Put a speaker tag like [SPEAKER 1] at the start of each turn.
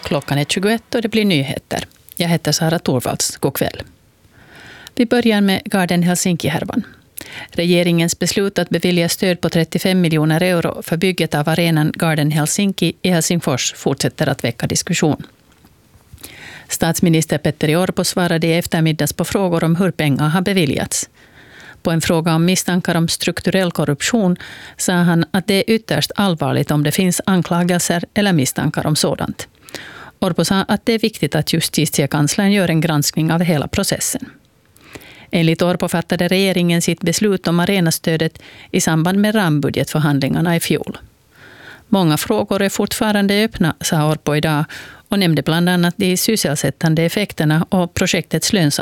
[SPEAKER 1] Klockan är 21 och det blir nyheter. Jag heter Sara Torvalds. God kväll. Vi börjar med Garden Helsinki-härvan. Regeringens beslut att bevilja stöd på 35 miljoner euro för bygget av arenan Garden Helsinki i Helsingfors fortsätter att väcka diskussion. Statsminister Petteri Orpo svarade i eftermiddags på frågor om hur pengar har beviljats. På en fråga om misstankar om strukturell korruption sa han att det är ytterst allvarligt om det finns anklagelser eller misstankar om sådant. Orpo sa att det är viktigt att justitiekanslern gör en granskning av hela processen. Enligt Orpo fattade regeringen sitt beslut om arenastödet i samband med rambudgetförhandlingarna i fjol. Många frågor är fortfarande öppna, sa Orpo idag, och nämnde bland annat de sysselsättande effekterna och projektets lönsamhet.